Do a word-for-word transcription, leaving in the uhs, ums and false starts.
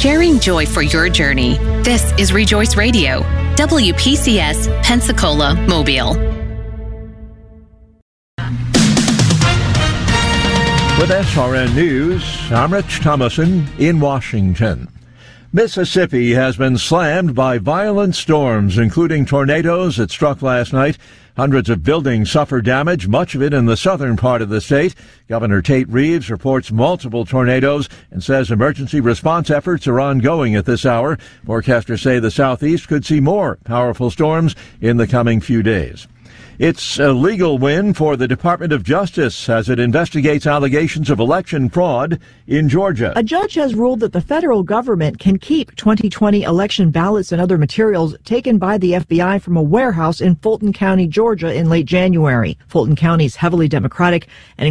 sharing joy for your journey. This is Rejoice Radio, W P C S, Pensacola, Mobile. With S R N News, I'm Rich Thomason in Washington. Mississippi has been slammed by violent storms, including tornadoes that struck last night. Hundreds of buildings suffered damage, much of it in the southern part of the state. Governor Tate Reeves reports multiple tornadoes and says emergency response efforts are ongoing at this hour. Forecasters say the southeast could see more powerful storms in the coming few days. It's a legal win for the Department of Justice as it investigates allegations of election fraud in Georgia. A judge has ruled that the federal government can keep twenty twenty election ballots and other materials taken by the F B I from a warehouse in Fulton County, Georgia in late January. Fulton County is heavily Democratic and